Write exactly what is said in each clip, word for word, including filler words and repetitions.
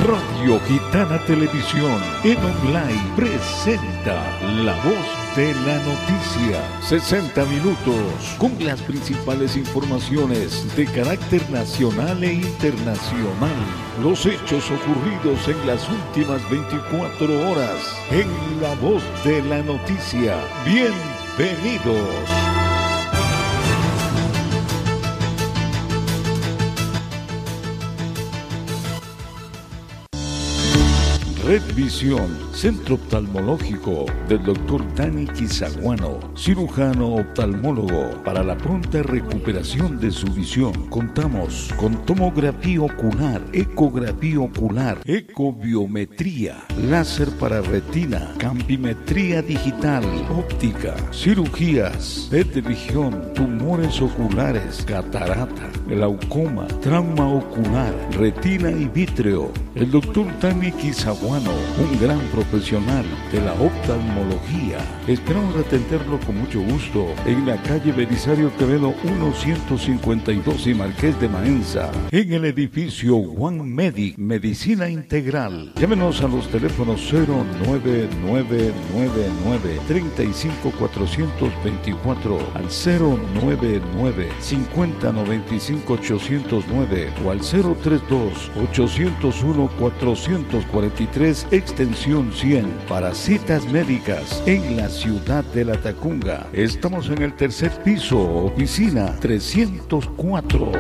Radio Gitana Televisión en online presenta La Voz de la Noticia. sesenta minutos con las principales informaciones de carácter nacional e internacional. Los hechos ocurridos en las últimas veinticuatro horas en La Voz de la Noticia. Bienvenidos. Red Visión, centro oftalmológico del doctor Dani Quizaguano, cirujano oftalmólogo. Para la pronta recuperación de su visión, contamos con tomografía ocular, ecografía ocular, ecobiometría, láser para retina, campimetría digital, óptica, cirugías, P E T de visión, tumores oculares, catarata, glaucoma, trauma ocular, retina y vítreo. El doctor Dani Quizaguano, un gran profesional de la oftalmología. Esperamos atenderlo con mucho gusto en la calle Belisario Quevedo ciento cincuenta y dos y Marqués de Maenza, en el edificio One Medic, Medicina Integral. Llámenos a los teléfonos cero nueve nueve nueve nueve, tres cinco cuatro dos cuatro al cero nueve nueve, cinco cero nueve cinco, ocho cero nueve o al cero tres dos, ocho cero uno, cuatro cuatro tres, extensión cien, para citas médicas en la ciudad de La Tacunga. Estamos en el tercer piso, oficina trescientos cuatro.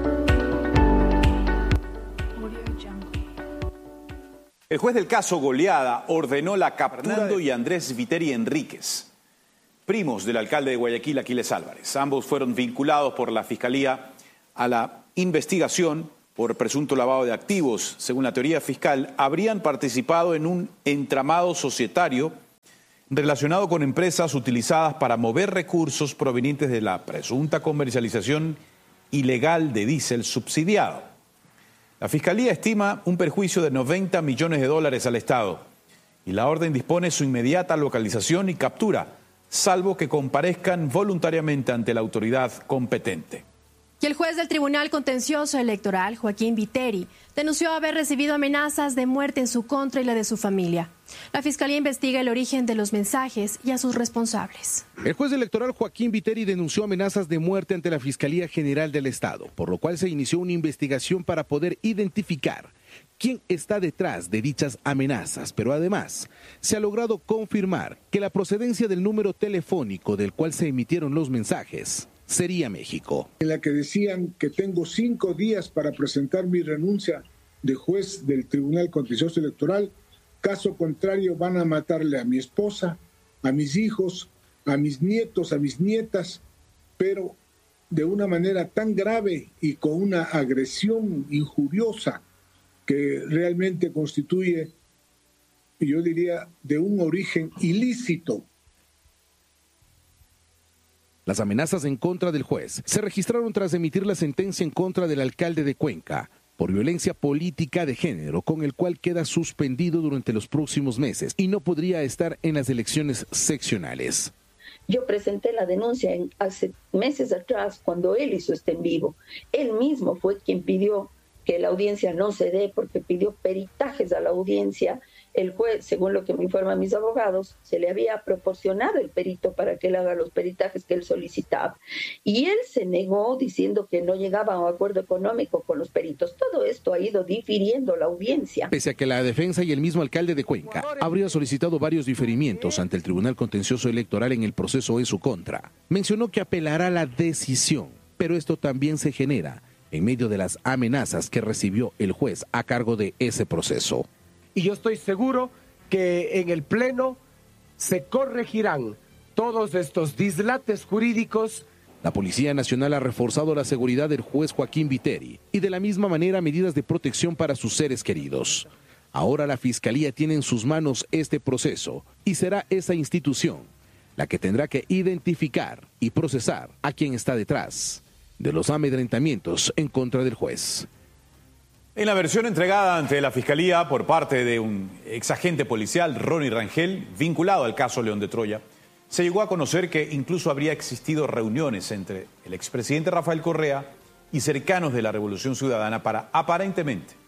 El juez del caso Goleada ordenó la captura de Fernando y Andrés Viteri Enríquez, primos del alcalde de Guayaquil, Aquiles Álvarez. Ambos fueron vinculados por la Fiscalía a la investigación por presunto lavado de activos. Según la teoría fiscal, habrían participado en un entramado societario relacionado con empresas utilizadas para mover recursos provenientes de la presunta comercialización ilegal de diésel subsidiado. La Fiscalía estima un perjuicio de noventa millones de dólares al Estado y la orden dispone su inmediata localización y captura, salvo que comparezcan voluntariamente ante la autoridad competente. Y el juez del Tribunal Contencioso Electoral, Joaquín Viteri, denunció haber recibido amenazas de muerte en su contra y la de su familia. La Fiscalía investiga el origen de los mensajes y a sus responsables. El juez electoral Joaquín Viteri denunció amenazas de muerte ante la Fiscalía General del Estado, por lo cual se inició una investigación para poder identificar quién está detrás de dichas amenazas, pero además se ha logrado confirmar que la procedencia del número telefónico del cual se emitieron los mensajes sería México. En la que decían que tengo cinco días para presentar mi renuncia de juez del Tribunal Contencioso Electoral, caso contrario van a matarle a mi esposa, a mis hijos, a mis nietos, a mis nietas, pero de una manera tan grave y con una agresión injuriosa que realmente constituye, yo diría, de un origen ilícito. Las amenazas en contra del juez se registraron tras emitir la sentencia en contra del alcalde de Cuenca por violencia política de género, con el cual queda suspendido durante los próximos meses y no podría estar en las elecciones seccionales. Yo presenté la denuncia en, hace meses atrás cuando él hizo este en vivo. Él mismo fue quien pidió que la audiencia no se dé porque pidió peritajes a la audiencia. El juez, según lo que me informan mis abogados, se le había proporcionado el perito para que él haga los peritajes que él solicitaba. Y él se negó diciendo que no llegaba a un acuerdo económico con los peritos. Todo esto ha ido difiriendo la audiencia. Pese a que la defensa y el mismo alcalde de Cuenca habría solicitado varios diferimientos ante el Tribunal Contencioso Electoral en el proceso en su contra, mencionó que apelará la decisión, pero esto también se genera en medio de las amenazas que recibió el juez a cargo de ese proceso. Y yo estoy seguro que en el Pleno se corregirán todos estos dislates jurídicos. La Policía Nacional ha reforzado la seguridad del juez Joaquín Viteri y de la misma manera medidas de protección para sus seres queridos. Ahora la Fiscalía tiene en sus manos este proceso y será esa institución la que tendrá que identificar y procesar a quien está detrás de los amedrentamientos en contra del juez. En la versión entregada ante la Fiscalía por parte de un exagente policial, Ronnie Rangel, vinculado al caso León de Troya, se llegó a conocer que incluso habría existido reuniones entre el expresidente Rafael Correa y cercanos de la Revolución Ciudadana para, aparentemente,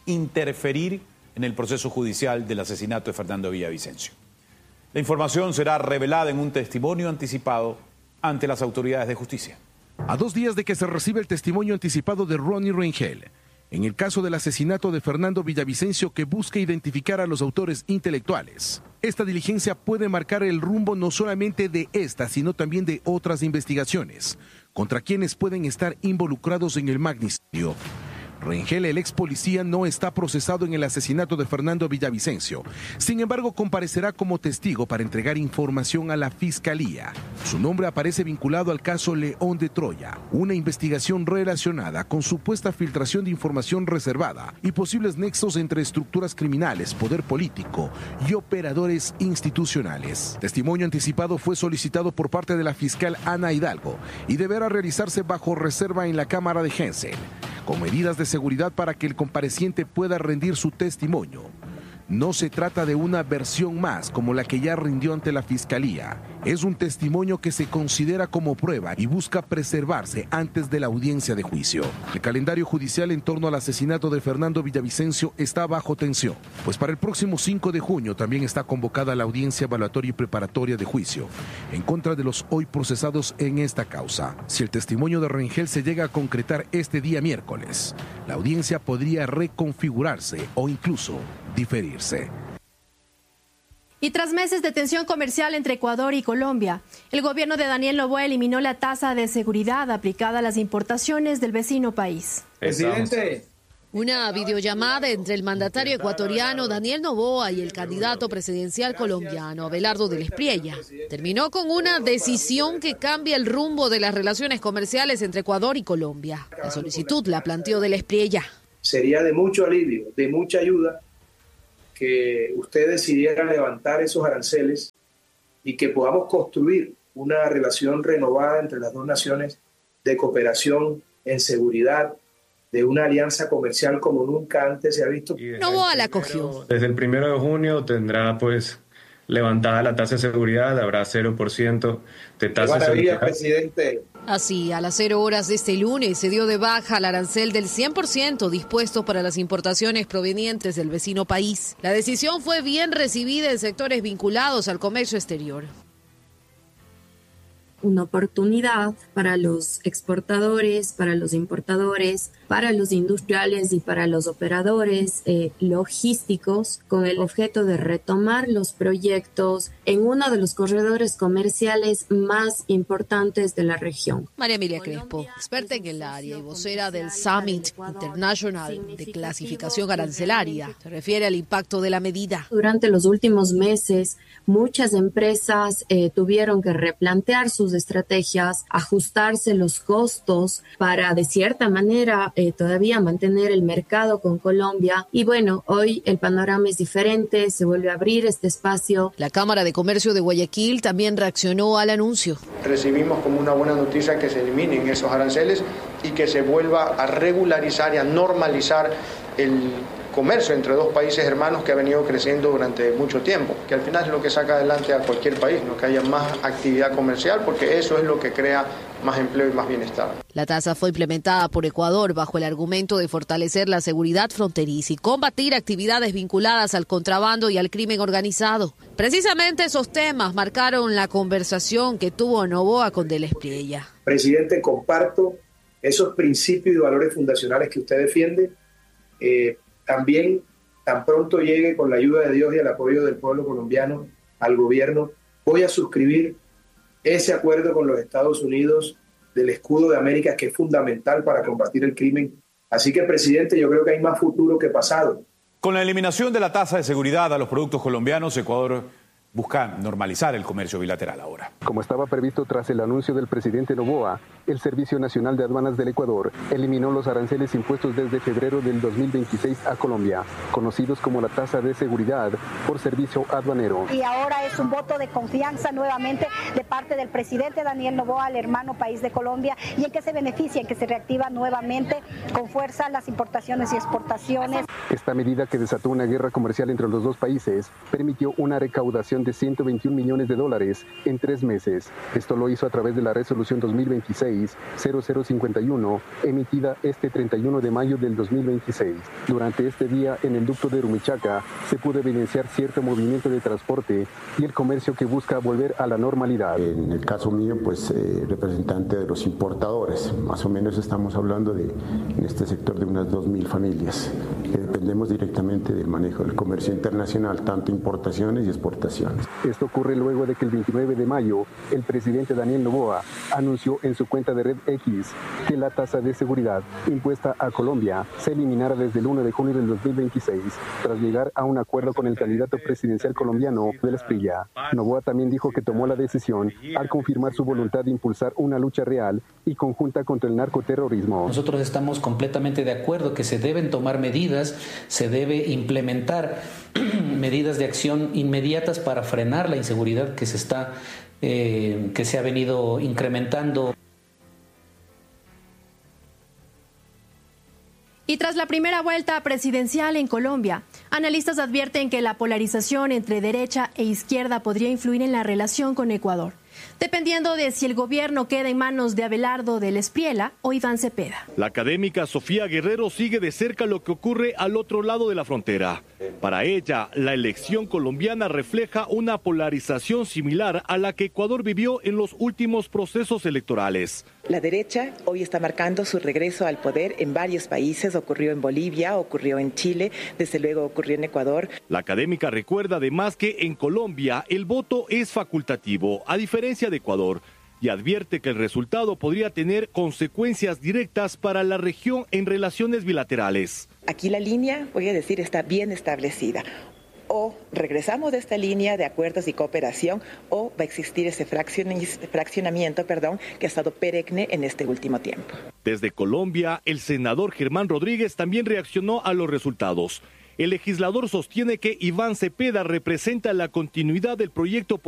interferir en el proceso judicial del asesinato de Fernando Villavicencio. La información será revelada en un testimonio anticipado ante las autoridades de justicia. A dos días de que se reciba el testimonio anticipado de Ronnie Rengel, en el caso del asesinato de Fernando Villavicencio, que busca identificar a los autores intelectuales, esta diligencia puede marcar el rumbo no solamente de esta, sino también de otras investigaciones contra quienes pueden estar involucrados en el magnicidio. Rengel, el ex policía, no está procesado en el asesinato de Fernando Villavicencio. Sin embargo, comparecerá como testigo para entregar información a la Fiscalía. Su nombre aparece vinculado al caso León de Troya, una investigación relacionada con supuesta filtración de información reservada y posibles nexos entre estructuras criminales, poder político y operadores institucionales. Testimonio anticipado fue solicitado por parte de la fiscal Ana Hidalgo y deberá realizarse bajo reserva en la Cámara de Hensel, con medidas de seguridad para que el compareciente pueda rendir su testimonio. No se trata de una versión más como la que ya rindió ante la Fiscalía. Es un testimonio que se considera como prueba y busca preservarse antes de la audiencia de juicio. El calendario judicial en torno al asesinato de Fernando Villavicencio está bajo tensión, pues para el próximo cinco de junio también está convocada la audiencia evaluatoria y preparatoria de juicio en contra de los hoy procesados en esta causa. Si el testimonio de Rengel se llega a concretar este día miércoles, la audiencia podría reconfigurarse o incluso diferirse. Y tras meses de tensión comercial entre Ecuador y Colombia, el gobierno de Daniel Noboa eliminó la tasa de seguridad aplicada a las importaciones del vecino país. Presidente. Una videollamada entre el mandatario ecuatoriano Daniel Noboa y el candidato presidencial colombiano Abelardo del Espriella terminó con una decisión que cambia el rumbo de las relaciones comerciales entre Ecuador y Colombia. La solicitud la planteó del Espriella. Sería de mucho alivio, de mucha ayuda, que usted decidiera levantar esos aranceles y que podamos construir una relación renovada entre las dos naciones de cooperación en seguridad, de una alianza comercial como nunca antes se ha visto. Noboa la cogió. Desde el primero de junio tendrá pues levantada la tasa de seguridad, habrá cero por ciento de tasa de seguridad. Presidente. Así, a las cero horas de este lunes se dio de baja el arancel del cien por ciento dispuesto para las importaciones provenientes del vecino país. La decisión fue bien recibida en sectores vinculados al comercio exterior. Una oportunidad para los exportadores, para los importadores, para los industriales y para los operadores eh, logísticos, con el objeto de retomar los proyectos en uno de los corredores comerciales más importantes de la región. María Emilia Crespo, experta en el área y vocera del Summit International de Clasificación Arancelaria, se refiere al impacto de la medida. Durante los últimos meses, muchas empresas eh, tuvieron que replantear sus estrategias, ajustarse los costos para, de cierta manera, eh, todavía mantener el mercado con Colombia. Y bueno, hoy el panorama es diferente, se vuelve a abrir este espacio. La Cámara de Comercio de Guayaquil también reaccionó al anuncio. Recibimos como una buena noticia que se eliminen esos aranceles y que se vuelva a regularizar y a normalizar el comercio entre dos países hermanos que ha venido creciendo durante mucho tiempo, que al final es lo que saca adelante a cualquier país, ¿no? Que haya más actividad comercial, porque eso es lo que crea más empleo y más bienestar. La tasa fue implementada por Ecuador bajo el argumento de fortalecer la seguridad fronteriza y combatir actividades vinculadas al contrabando y al crimen organizado. Precisamente esos temas marcaron la conversación que tuvo Noboa con Del Espriella. Presidente, comparto esos principios y valores fundacionales que usted defiende. Eh, También, tan pronto llegue con la ayuda de Dios y el apoyo del pueblo colombiano al gobierno, voy a suscribir ese acuerdo con los Estados Unidos del escudo de América, que es fundamental para combatir el crimen. Así que, presidente, yo creo que hay más futuro que pasado. Con la eliminación de la tasa de seguridad a los productos colombianos, Ecuador busca normalizar el comercio bilateral ahora. Como estaba previsto tras el anuncio del presidente Noboa, el Servicio Nacional de Aduanas del Ecuador eliminó los aranceles impuestos desde febrero del dos mil veintiséis a Colombia, conocidos como la tasa de seguridad por servicio aduanero. Y ahora es un voto de confianza nuevamente de parte del presidente Daniel Noboa al hermano país de Colombia, y en que se beneficia, en que se reactiva nuevamente con fuerza las importaciones y exportaciones. Esta medida, que desató una guerra comercial entre los dos países, permitió una recaudación de ciento veintiún millones de dólares en tres meses. Esto lo hizo a través de la resolución dos mil veintiséis cero cero cincuenta y uno, emitida este treinta y uno de mayo del dos mil veintiséis. Durante este día, en el ducto de Rumichaca, se pudo evidenciar cierto movimiento de transporte y el comercio que busca volver a la normalidad. En el caso mío, pues eh, representante de los importadores, más o menos estamos hablando de, en este sector, de unas dos mil familias, que dependemos directamente del manejo del comercio internacional, tanto importaciones y exportaciones. Esto ocurre luego de que el veintinueve de mayo, el presidente Daniel Noboa anunció en su cuenta de Red X que la tasa de seguridad impuesta a Colombia se eliminara desde el uno de junio del dos mil veintiséis, tras llegar a un acuerdo con el candidato presidencial colombiano del Esprilla. Noboa también dijo que tomó la decisión al confirmar su voluntad de impulsar una lucha real y conjunta contra el narcoterrorismo. Nosotros estamos completamente de acuerdo que se deben tomar medidas, se debe implementar medidas de acción inmediatas para frenar la inseguridad que se está, eh, que se ha venido incrementando. Y tras la primera vuelta presidencial en Colombia, analistas advierten que la polarización entre derecha e izquierda podría influir en la relación con Ecuador, dependiendo de si el gobierno queda en manos de Abelardo del Espriella o Iván Cepeda. La académica Sofía Guerrero sigue de cerca lo que ocurre al otro lado de la frontera. Para ella, la elección colombiana refleja una polarización similar a la que Ecuador vivió en los últimos procesos electorales. La derecha hoy está marcando su regreso al poder en varios países. Ocurrió en Bolivia, ocurrió en Chile, desde luego ocurrió en Ecuador. La académica recuerda además que en Colombia el voto es facultativo, a diferencia de Ecuador, y advierte que el resultado podría tener consecuencias directas para la región en relaciones bilaterales. Aquí la línea, voy a decir, está bien establecida. O regresamos de esta línea de acuerdos y cooperación, o va a existir ese fraccionamiento, perdón, que ha estado perenne en este último tiempo. Desde Colombia, el senador Germán Rodríguez también reaccionó a los resultados. El legislador sostiene que Iván Cepeda representa la continuidad del proyecto